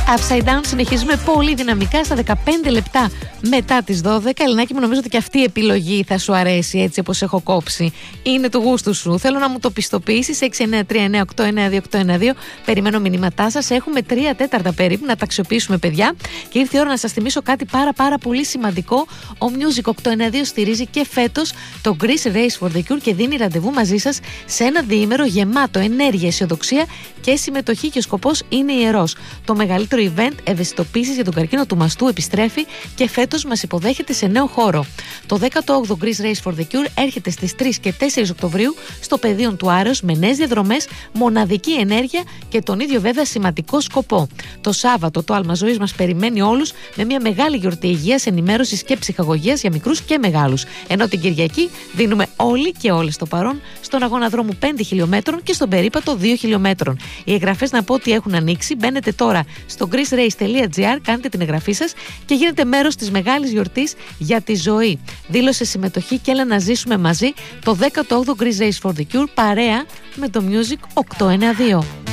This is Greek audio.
Upside Down συνεχίζουμε πολύ δυναμικά στα 15 λεπτά μετά τις 12. Ελληνάκι μου, νομίζω ότι και αυτή η επιλογή θα σου αρέσει έτσι όπως έχω κόψει. Είναι του γούστου σου. Θέλω να μου το πιστοποιήσεις. 693989282. Περιμένω μηνύματά σας. Έχουμε 3 τέταρτα περίπου να τα αξιοποιήσουμε, παιδιά. Και ήρθε η ώρα να σας θυμίσω κάτι πάρα πολύ σημαντικό. Ο Music 892 στηρίζει και φέτος το Greece Race for the Cure και δίνει ραντεβού μαζί σας σε ένα διήμερο γεμάτο ενέργεια, αισιοδοξία και συμμετοχή, και ο σκοπός είναι ιερός. Το μεγαλύτερο event ευαισθητοποίησης για τον καρκίνο του μαστού επιστρέφει και φέτος μας υποδέχεται σε νέο χώρο. Το 18ο Greece Race for the Cure έρχεται στις 3 και 4 Οκτωβρίου στο Πεδίον του Άρεως με νέες διαδρομές, μοναδική ενέργεια και τον ίδιο βέβαια σημαντικό σκοπό. Το Σάββατο το άλμα ζωής μας περιμένει όλους με μια μεγάλη γιορτή υγείας, ενημέρωσης και ψυχαγωγίας για μικρούς και μεγάλους. Ενώ την Κυριακή δίνουμε όλοι και όλες το παρόν στον αγώνα δρόμου 5 χιλιόμετρων και στον περίπατο 2 χιλιόμετρων. Οι εγγραφές, να πω ότι έχουν ανοίξει. Μπαίνετε τώρα στο greecerace.gr, κάντε την εγγραφή σας και γίνετε μέρος της μεγάλης γιορτής για τη ζωή. Δήλωσε συμμετοχή και έλα να ζήσουμε μαζί το 18ο Greece Race for the Cure παρέα με το Music 892.